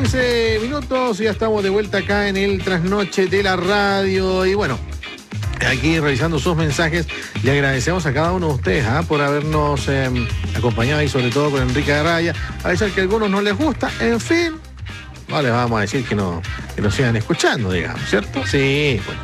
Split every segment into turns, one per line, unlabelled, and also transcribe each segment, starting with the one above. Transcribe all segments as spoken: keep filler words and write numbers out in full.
quince minutos, ya estamos de vuelta acá en el Trasnoche de la Radio. Y bueno, aquí revisando sus mensajes, le agradecemos a cada uno de ustedes ¿eh? por habernos eh, acompañado, y sobre todo por Enrique de Raya. A veces que a algunos no les gusta, en fin, no les vamos a decir que no, que nos sigan escuchando, digamos, ¿cierto? Sí, bueno.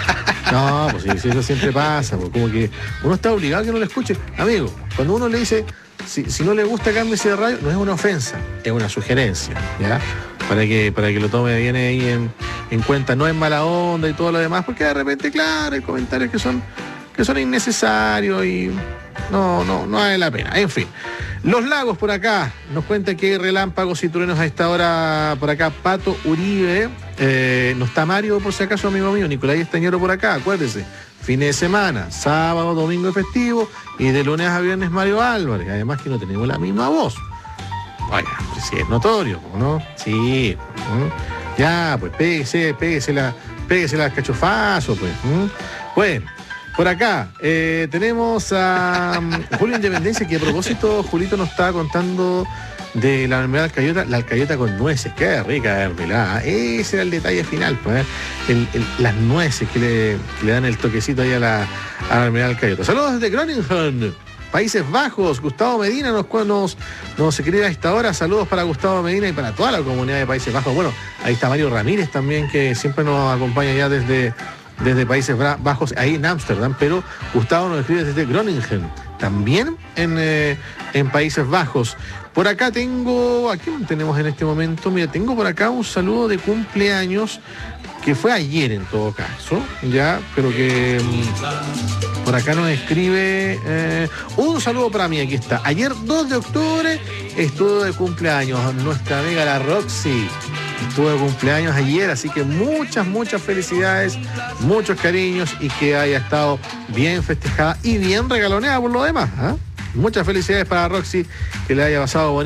No, pues sí, sí, eso siempre pasa, pues, como que uno está obligado a que no lo escuche. Amigo, cuando uno le dice, si, si no le gusta cámbiese de radio, no es una ofensa, es una sugerencia, ¿ya? Para que, para que lo tome bien ahí en, en cuenta, no es mala onda y todo lo demás, porque de repente, claro, hay comentarios que son, que son innecesarios y no, no, no vale la pena. En fin. Los Lagos por acá, nos cuenta que hay relámpagos y truenos a esta hora por acá. Pato Uribe, eh, no está Mario por si acaso, amigo mío, Nicolás Estañero por acá, acuérdese. Fin de semana, sábado, domingo y festivo, y de lunes a viernes Mario Álvarez, además que no tenemos la misma voz. Oiga, pues sí, es notorio, ¿no? Sí, ¿no? Ya, pues péguese, péguese la, péguese la cachofazo, pues. ¿no? Bueno. Por acá eh, tenemos a um, Julio Independencia, que a propósito, Julito nos estaba contando de la mermelada alcayota, la alcayota con nueces. Qué rica mermelada. Ese era el detalle final, pues, el, el, las nueces que le, que le dan el toquecito ahí a la, a la mermelada alcayota. Saludos desde Groningen, Países Bajos. Gustavo Medina nos, nos, nos escribe a esta hora. Saludos para Gustavo Medina y para toda la comunidad de Países Bajos. Bueno, ahí está Mario Ramírez también, que siempre nos acompaña ya desde... desde Países Bajos, ahí en Ámsterdam, pero Gustavo nos escribe desde Groningen, también en, eh, en Países Bajos. Por acá tengo, ¿a quién tenemos en este momento? Mira, tengo por acá un saludo de cumpleaños, que fue ayer en todo caso, ya, pero que mmm, por acá nos escribe, eh, un saludo para mí, aquí está. Ayer dos de octubre estuvo de cumpleaños nuestra amiga la Roxy. Estuvo de cumpleaños ayer, así que muchas, muchas felicidades, muchos cariños, y que haya estado bien festejada y bien regaloneada por lo demás. ¿eh? Muchas felicidades para Roxy, que le haya pasado bonito.